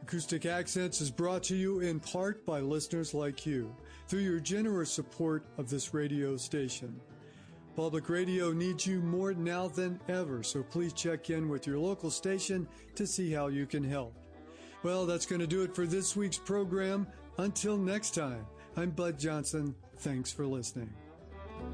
Acoustic Accents is brought to you in part by listeners like you through your generous support of this radio station. Public radio needs you more now than ever, so please check in with your local station to see how you can help. Well, that's going to do it for this week's program. Until next time, I'm Bud Johnson. Thanks for listening.